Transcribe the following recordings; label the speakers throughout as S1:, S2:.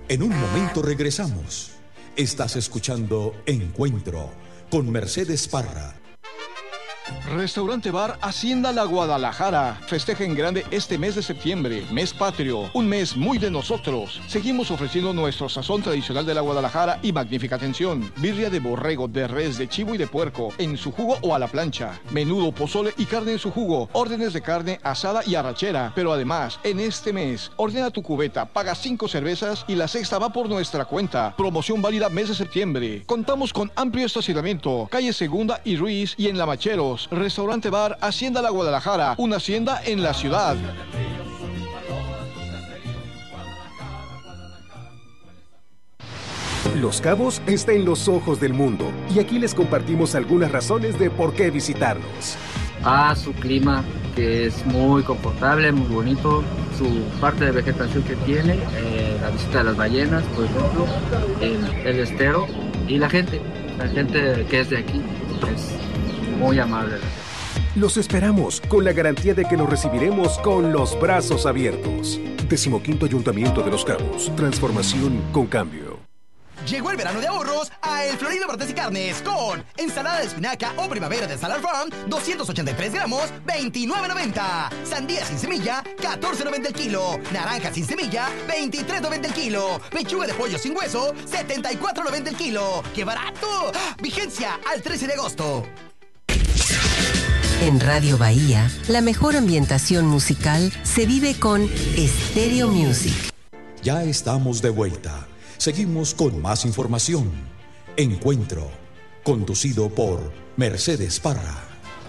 S1: En un momento regresamos. Estás escuchando Encuentro con Mercedes Parra.
S2: Restaurante Bar Hacienda La Guadalajara. Festeja en grande este mes de septiembre, mes patrio, un mes muy de nosotros. Seguimos ofreciendo nuestro sazón tradicional de la Guadalajara y magnífica atención. Birria de borrego, de res, de chivo y de puerco, en su jugo o a la plancha. Menudo, pozole y carne en su jugo. Órdenes de carne asada y arrachera. Pero además, en este mes, ordena tu cubeta, paga 5 cervezas y la sexta va por nuestra cuenta. Promoción válida mes de septiembre. Contamos con amplio estacionamiento. Calle Segunda y Ruiz y en Lavacheros. Restaurante Bar Hacienda La Guadalajara, una hacienda en la ciudad.
S3: Los Cabos está en los ojos del mundo y aquí les compartimos algunas razones de por qué visitarnos.
S4: Su clima, que es muy confortable, muy bonito, su parte de vegetación que tiene, la visita de las ballenas, por ejemplo, el estero y la gente que es de aquí es muy amable.
S3: Los esperamos con la garantía de que los recibiremos con los brazos abiertos. 15º Ayuntamiento de Los Cabos. Transformación con cambio.
S5: Llegó el verano de ahorros a El Florido Verdes y Carnes con ensalada de espinaca o primavera de Salar Farm, 283 gramos, $29.90. Sandía sin semilla, $14.90 el kilo. Naranja sin semilla, $23.90 el kilo. Pechuga de pollo sin hueso, $74.90 el kilo. ¡Qué barato! Vigencia al 13 de agosto.
S6: En Radio Bahía, la mejor ambientación musical se vive con Stereo Music.
S1: Ya estamos de vuelta. Seguimos con más información. Encuentro, conducido por Mercedes Parra.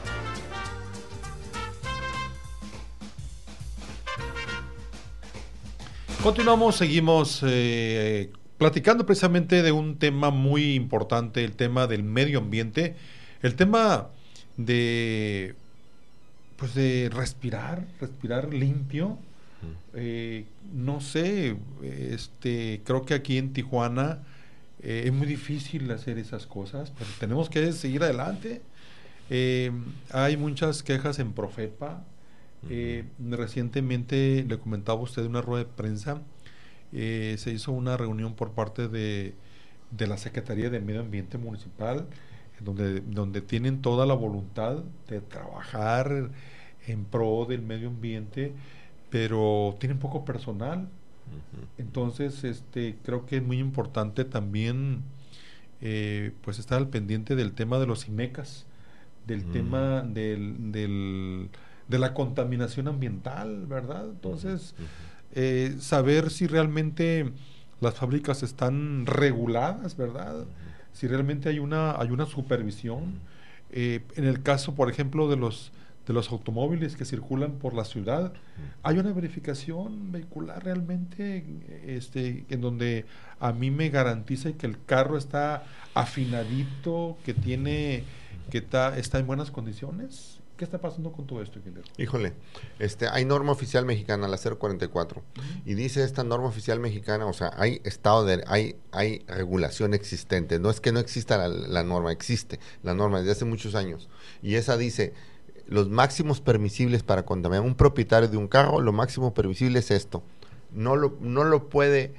S7: Continuamos, seguimos platicando precisamente de un tema muy importante, el tema del medio ambiente, el tema de respirar limpio. No sé, creo que aquí en Tijuana es muy difícil hacer esas cosas, pero tenemos que seguir adelante. Hay muchas quejas en Profepa. Recientemente le comentaba a usted en una rueda de prensa, se hizo una reunión por parte de la Secretaría de Medio Ambiente Municipal, donde tienen toda la voluntad de trabajar en pro del medio ambiente, pero tienen poco personal. Entonces creo que es muy importante también estar al pendiente del tema de los IMECAS, del tema de la contaminación ambiental, ¿verdad? Entonces saber si realmente las fábricas están reguladas, ¿verdad? Si realmente hay una supervisión. En el caso, por ejemplo, de los automóviles que circulan por la ciudad, hay una verificación vehicular realmente en donde a mí me garantiza que el carro está afinadito, que está en buenas condiciones. ¿Qué está pasando con todo esto, ingeniero?
S8: Híjole, hay norma oficial mexicana, la 044, y dice esta norma oficial mexicana, o sea, hay hay regulación existente, no es que no exista la norma, existe la norma desde hace muchos años, y esa dice, los máximos permisibles para contaminar un propietario de un carro, lo máximo permisible es esto, no lo puede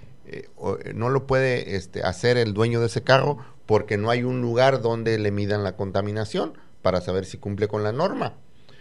S8: hacer el dueño de ese carro porque no hay un lugar donde le midan la contaminación para saber si cumple con la norma.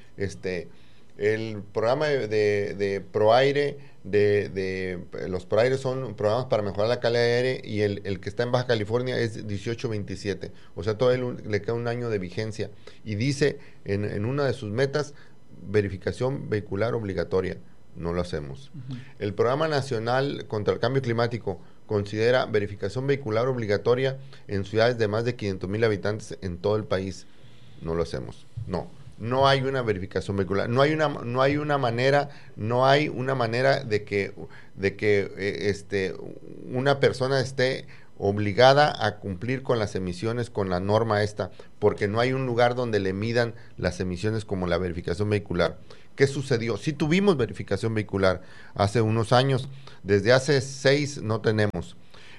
S8: El programa de ProAire, los ProAire son programas para mejorar la calidad de aire, y el que está en Baja California es 1827, o sea, todavía le queda un año de vigencia, y dice en una de sus metas, verificación vehicular obligatoria. No lo hacemos. El Programa Nacional contra el Cambio Climático considera verificación vehicular obligatoria en ciudades de más de 500,000 habitantes en todo el país. No lo hacemos. No hay una verificación vehicular. No hay una manera de que una persona esté obligada a cumplir con las emisiones, con la norma esta, porque no hay un lugar donde le midan las emisiones como la verificación vehicular. ¿Qué sucedió? Sí tuvimos verificación vehicular hace unos años, desde hace 6 no tenemos.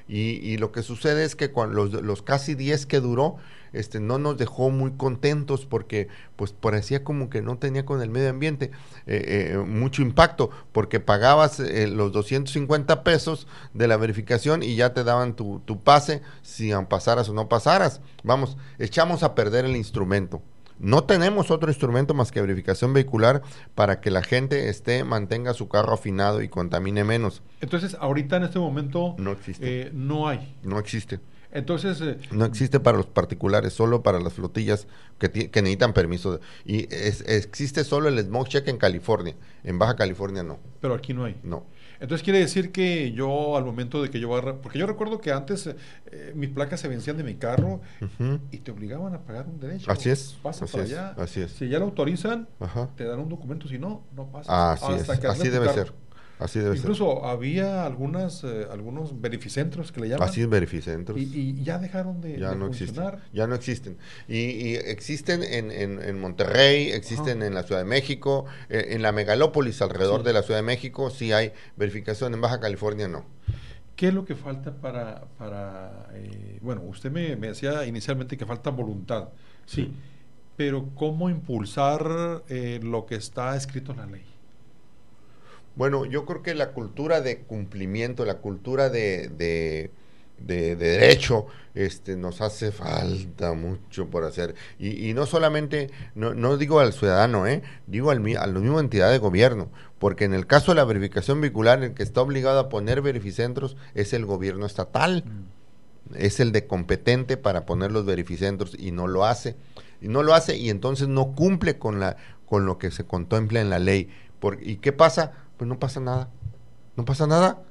S8: Y lo que sucede es que con los casi 10 que duró, no nos dejó muy contentos porque pues parecía como que no tenía con el medio ambiente mucho impacto, porque pagabas los 250 pesos de la verificación y ya te daban tu pase, si pasaras o no pasaras. Vamos, echamos a perder el instrumento. No tenemos otro instrumento más que verificación vehicular para que la gente mantenga su carro afinado y contamine menos.
S7: Entonces, ahorita en este momento
S8: no existe.
S7: No hay.
S8: No existe.
S7: Entonces,
S8: no existe para los particulares, solo para las flotillas que necesitan permiso. Y existe solo el Smoke Check en California. En Baja California no.
S7: Pero aquí no hay.
S8: No.
S7: Entonces quiere decir que yo al momento de que yo porque yo recuerdo que antes mis placas se vencían de mi carro y te obligaban a pagar un derecho.
S8: Así es.
S7: Pasa
S8: así
S7: para
S8: es,
S7: allá.
S8: Así es.
S7: Si ya lo autorizan, te dan un documento, si no, no pasa.
S8: Así es. Así debe ser. Así debe
S7: Incluso
S8: ser.
S7: había algunos verificentros que le llaman.
S8: Así es, verificentros.
S7: Y ya dejaron de
S8: no
S7: funcionar.
S8: Existen. Ya no existen. Y existen en Monterrey, existen en la Ciudad de México, en la megalópolis alrededor de la Ciudad de México, sí hay verificación. En Baja California no.
S7: ¿Qué es lo que falta para bueno, usted me decía inicialmente que falta voluntad, sí, pero ¿cómo impulsar lo que está escrito en la ley?
S8: Bueno, yo creo que la cultura de cumplimiento, la cultura de derecho, nos hace falta mucho por hacer. Y no solamente, no digo al ciudadano, digo a la misma entidad de gobierno, porque en el caso de la verificación vehicular, el que está obligado a poner verificentros es el gobierno estatal. Es el de competente para poner los verificentros y no lo hace. Y entonces no cumple con lo que se contempla en la ley. ¿Y qué pasa? Pues no pasa nada. No pasa nada.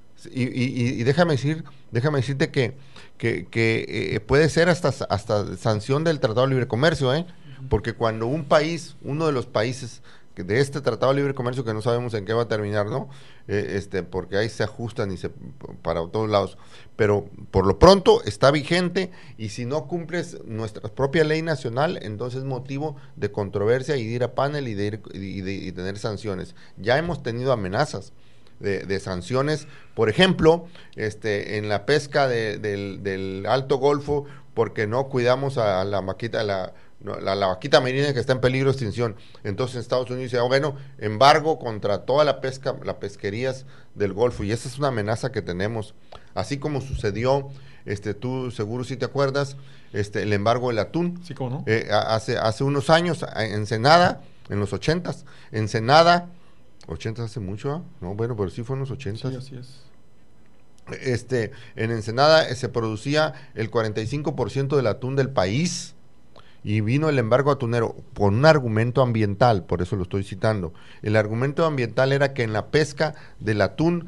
S8: Y déjame decirte que puede ser hasta sanción del Tratado de Libre Comercio, porque cuando uno de los países de este Tratado de Libre Comercio, que no sabemos en qué va a terminar, ¿no? Porque ahí se ajustan para todos lados, pero por lo pronto está vigente, y si no cumples nuestra propia ley nacional, entonces es motivo de controversia y de ir a panel y tener sanciones. Ya hemos tenido amenazas de sanciones, por ejemplo, en la pesca del Alto Golfo, porque no cuidamos a la vaquita, la vaquita marina que está en peligro de extinción. Entonces Estados Unidos dice, bueno, embargo contra toda la pesca, las pesquerías del Golfo, y esa es una amenaza que tenemos, así como sucedió, tú seguro si te acuerdas, el embargo del atún.
S7: Sí, ¿cómo no?
S8: Hace unos años, en Ensenada, en los 80s, Ensenada, 80 hace mucho, no, bueno, pero sí fue en los 80s.
S7: Sí, así es.
S8: En Ensenada se producía el 45% del atún del país, y vino el embargo atunero por un argumento ambiental, por eso lo estoy citando. El argumento ambiental era que en la pesca del atún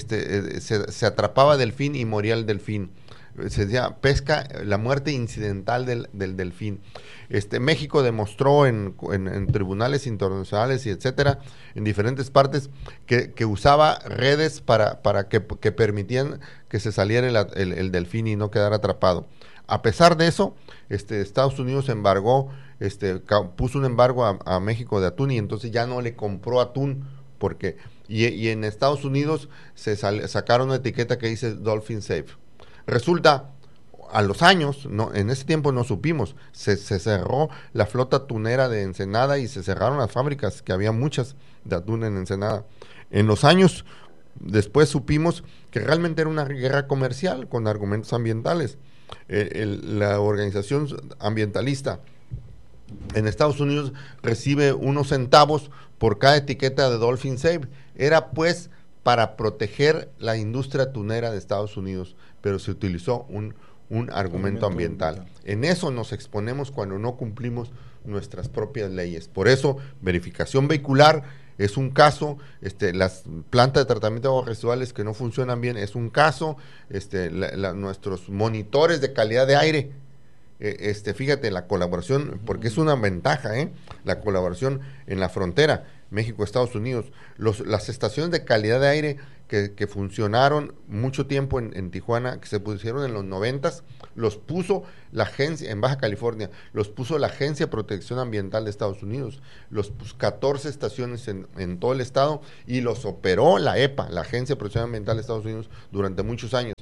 S8: se atrapaba delfín y moría el delfín. Se decía la muerte incidental del delfín. México demostró en tribunales internacionales y etcétera, en diferentes partes, que usaba redes para que permitían que se saliera el delfín y no quedara atrapado. A pesar de eso, Estados Unidos embargó, puso un embargo a México de atún, y entonces ya no le compró atún, porque y en Estados Unidos sacaron una etiqueta que dice Dolphin Safe. Resulta, a los años, en ese tiempo no supimos, se cerró la flota tunera de Ensenada y se cerraron las fábricas, que había muchas de atún en Ensenada. En los años después supimos que realmente era una guerra comercial con argumentos ambientales. La organización ambientalista en Estados Unidos recibe unos centavos por cada etiqueta de Dolphin Safe. Era pues para proteger la industria tunera de Estados Unidos, pero se utilizó un argumento ambiental. En eso nos exponemos cuando no cumplimos nuestras propias leyes. Por eso, verificación vehicular es un caso, las plantas de tratamiento de aguas residuales que no funcionan bien es un caso, nuestros monitores de calidad de aire, fíjate, la colaboración, porque es una ventaja, la colaboración en la frontera, México-Estados Unidos, las estaciones de calidad de aire que funcionaron mucho tiempo en Tijuana, que se pusieron en los 90s, los puso la agencia, en Baja California, los puso la Agencia de Protección Ambiental de Estados Unidos, los puso 14 estaciones en todo el estado, y los operó la EPA, la Agencia de Protección Ambiental de Estados Unidos, durante muchos años.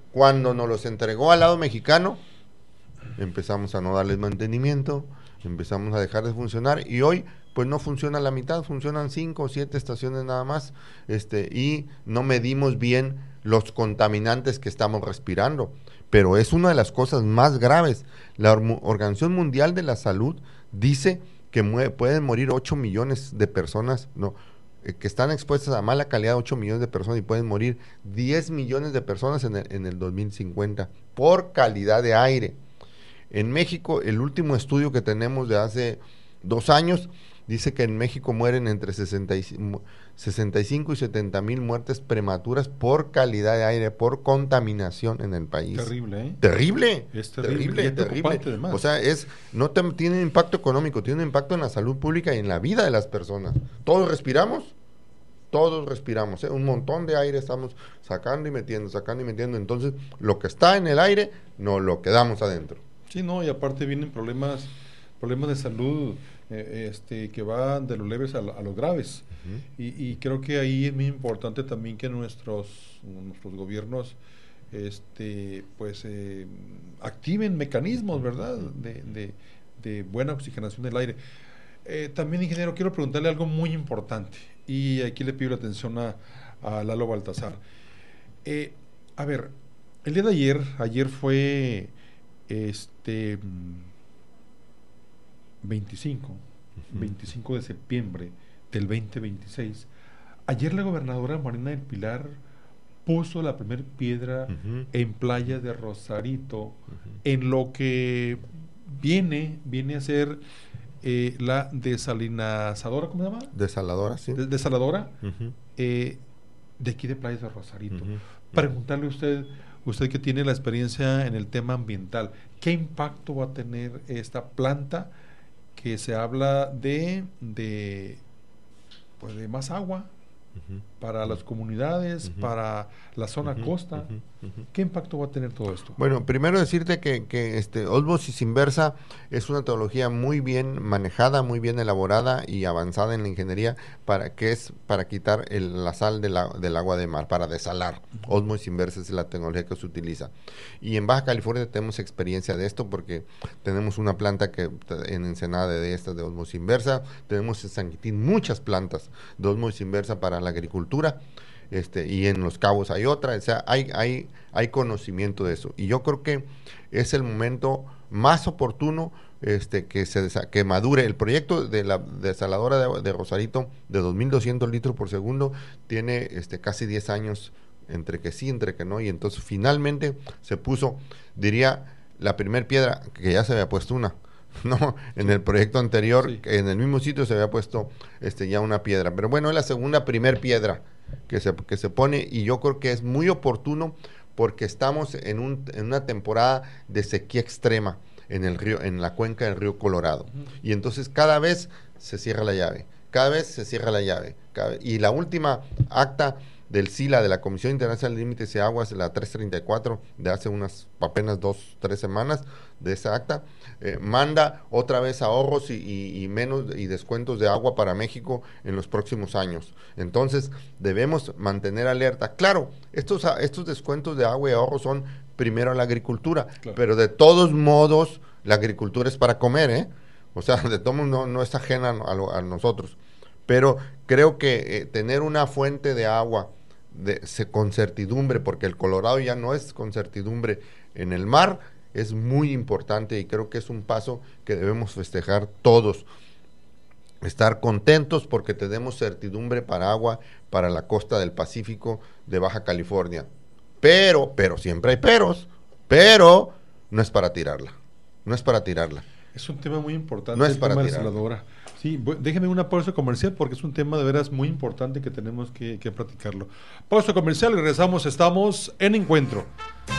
S8: Cuando nos los entregó al lado mexicano, empezamos a no darles mantenimiento, empezamos a dejar de funcionar y hoy pues no funciona la mitad, funcionan 5 o 7 estaciones nada más, y no medimos bien los contaminantes que estamos respirando, pero es una de las cosas más graves. La Organización Mundial de la Salud dice que pueden morir 8 millones de personas, que están expuestas a mala calidad, 8 millones de personas, y pueden morir 10 millones de personas en el 2050 por calidad de aire. En México, el último estudio que tenemos de hace 2 años dice que en México mueren entre 65 y 70 mil muertes prematuras por calidad de aire, por contaminación en el país.
S7: Terrible, ¿eh?
S8: Terrible.
S7: Es terrible. Y es preocupante además.
S8: O sea, tiene impacto económico, tiene un impacto en la salud pública y en la vida de las personas. Todos respiramos, ¿eh? Un montón de aire estamos sacando y metiendo. Entonces, lo que está en el aire, no lo quedamos adentro.
S7: Sí, no, y aparte vienen problemas de salud que van de los leves a los graves. Uh-huh. Y creo que ahí es muy importante también que nuestros gobiernos activen mecanismos, ¿verdad?, de buena oxigenación del aire. También, ingeniero, quiero preguntarle algo muy importante, y aquí le pido la atención a Lalo Baltasar. A ver, el día de ayer fue 25 de septiembre del 2026. Ayer la gobernadora Marina del Pilar puso la primera piedra en Playa de Rosarito, en lo que viene a ser la desalinizadora, ¿cómo se llama?
S8: Desaladora, sí.
S7: Desaladora, de aquí de Playa de Rosarito. Preguntarle a usted que tiene la experiencia en el tema ambiental, ¿qué impacto va a tener esta planta que se habla de más agua para las comunidades, para la zona costa? ¿Qué impacto va a tener todo esto?
S8: Bueno, primero decirte que ósmosis inversa es una tecnología muy bien manejada, muy bien elaborada y avanzada en la ingeniería, para quitar la sal del agua de mar, para desalar. Ósmosis inversa es la tecnología que se utiliza. Y en Baja California tenemos experiencia de esto, porque tenemos una planta en Ensenada de estas de ósmosis inversa, tenemos en San Quintín muchas plantas de ósmosis inversa para la agricultura, y en Los Cabos hay otra. O sea, hay conocimiento de eso, y yo creo que es el momento más oportuno que madure el proyecto de la desaladora de Rosarito de 2.200 litros por segundo. Tiene casi 10 años entre que sí, entre que no, y entonces finalmente se puso, diría, la primer piedra, que ya se había puesto una, no, en el proyecto anterior, sí, en el mismo sitio se había puesto ya una piedra, pero bueno, es la primer piedra que se pone, y yo creo que es muy oportuno porque estamos en una temporada de sequía extrema en la cuenca del río Colorado, y entonces cada vez se cierra la llave, y la última acta del SILA, de la Comisión Internacional de Límites de Aguas, la 334, de hace apenas 2-3 semanas, de esa acta, manda otra vez ahorros y descuentos de agua para México en los próximos años. Entonces, debemos mantener alerta. Claro, estos descuentos de agua y ahorros son primero a la agricultura, claro, pero de todos modos, la agricultura es para comer, ¿eh? O sea, de todos modos no es ajena a nosotros. Pero creo que tener una fuente de agua con certidumbre, porque el Colorado ya no es con certidumbre en el mar, es muy importante, y creo que es un paso que debemos festejar todos. Estar contentos porque tenemos certidumbre para agua para la costa del Pacífico de Baja California. Pero siempre hay pero no es para tirarla.
S7: Es un tema muy importante,
S8: no es para
S7: tirarla. Desaladora. Sí, déjeme una pausa comercial porque es un tema de veras muy importante que tenemos que platicarlo. Pausa comercial, regresamos, estamos en Encuentro.